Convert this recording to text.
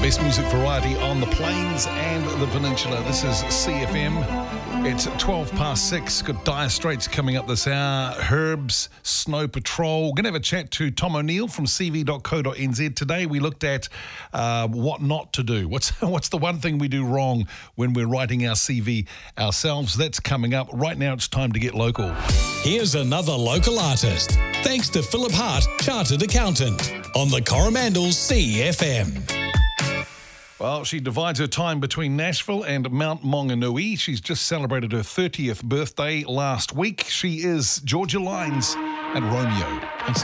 Best music variety on the plains and the peninsula. This is CFM. It's 12 past 6. Got Dire Straits coming up this hour. Herbs, Snow Patrol. Going to have a chat to Tom O'Neill from cv.co.nz. Today we looked at what not to do. What's the one thing we do wrong when we're writing our CV ourselves? That's coming up. Right now it's time to get local. Here's another local artist. Thanks to Philip Hart, Chartered Accountant, on the Coromandel CFM. Well, she divides her time between Nashville and Mount Maunganui. She's just celebrated her 30th birthday last week. She is Georgia Lines and Romeo on